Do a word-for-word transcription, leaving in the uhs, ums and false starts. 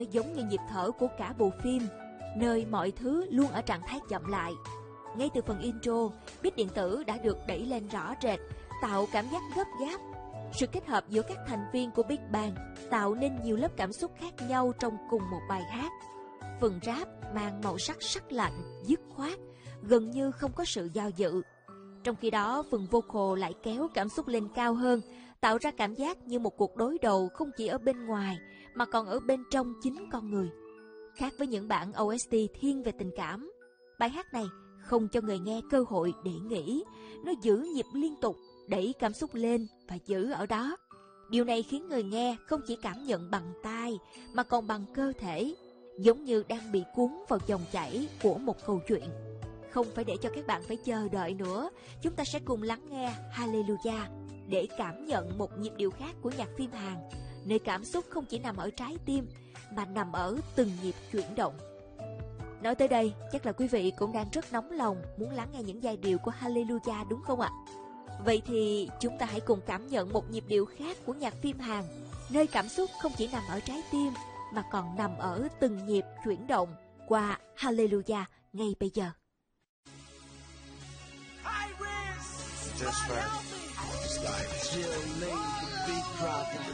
giống như nhịp thở của cả bộ phim, nơi mọi thứ luôn ở trạng thái chậm lại. Ngay từ phần intro, beat điện tử đã được đẩy lên rõ rệt, tạo cảm giác gấp gáp. Sự kết hợp giữa các thành viên của Big Bang tạo nên nhiều lớp cảm xúc khác nhau trong cùng một bài hát. Phần rap mang màu sắc sắc lạnh, dứt khoát, gần như không có sự do dự. Trong khi đó, phần vocal lại kéo cảm xúc lên cao hơn, tạo ra cảm giác như một cuộc đối đầu không chỉ ở bên ngoài, mà còn ở bên trong chính con người. Khác với những bản ô ét tê thiên về tình cảm, bài hát này không cho người nghe cơ hội để nghĩ. Nó giữ nhịp liên tục, đẩy cảm xúc lên và giữ ở đó. Điều này khiến người nghe không chỉ cảm nhận bằng tai, mà còn bằng cơ thể, giống như đang bị cuốn vào dòng chảy của một câu chuyện. Không phải để cho các bạn phải chờ đợi nữa, chúng ta sẽ cùng lắng nghe Hallelujah để cảm nhận một nhịp điệu khác của nhạc phim Hàn, nơi cảm xúc không chỉ nằm ở trái tim, mà nằm ở từng nhịp chuyển động. Nói tới đây, chắc là quý vị cũng đang rất nóng lòng muốn lắng nghe những giai điệu của Hallelujah đúng không ạ? Vậy thì chúng ta hãy cùng cảm nhận một nhịp điệu khác của nhạc phim Hàn, nơi cảm xúc không chỉ nằm ở trái tim, mà còn nằm ở từng nhịp chuyển động, qua Hallelujah ngay bây giờ. Just right. Just like chill, lady, beat dropping.